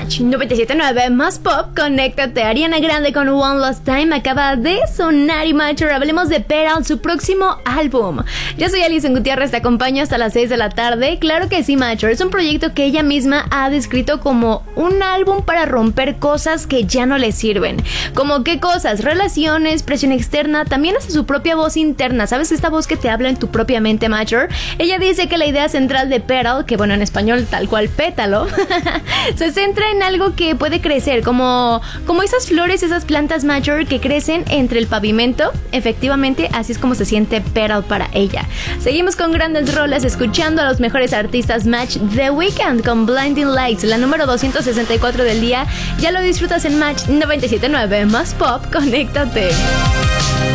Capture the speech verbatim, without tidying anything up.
Match noventa y siete punto nueve más pop, conéctate. Ariana Grande con One Last Time acaba de sonar y Match. Hablemos de Pearl, su próximo álbum. Yo soy Alison Gutiérrez, te acompaño hasta las seis de la tarde. Claro que sí, Match. Es un proyecto que ella misma ha descrito como un álbum para romper cosas que ya no le sirven. ¿Como qué cosas? Relaciones, presión externa, también hasta su propia voz interna. ¿Sabes esta voz que te habla en tu propia mente, Matcher? Ella dice que la idea central de Pearl, que bueno, en español tal cual pétalo, se centra en algo que puede crecer, como, como esas flores, esas plantas, Matcher, que crecen entre el pavimento. Efectivamente, así es como se siente Pearl para ella. Seguimos con grandes rolas, escuchando a los mejores artistas. Match, The Weeknd con Blinding Lights, la número doscientos sesenta y cuatro del día. Ya lo disfrutas en Match noventa y siete punto nueve más pop, conéctate.